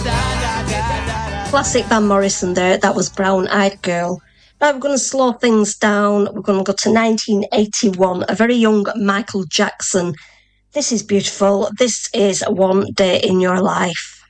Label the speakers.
Speaker 1: Classic Van Morrison there, that was Brown Eyed Girl. Right, we're going to slow things down. We're going to go to 1981, a very young Michael Jackson. This is beautiful. This is One Day in Your Life.